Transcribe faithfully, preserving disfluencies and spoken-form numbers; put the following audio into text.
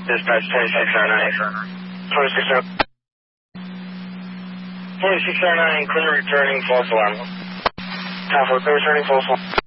Dispatch twenty-six oh nine. twenty-six oh nine. twenty-six oh nine, clear returning false alarm. Halfway clear returning false alarm.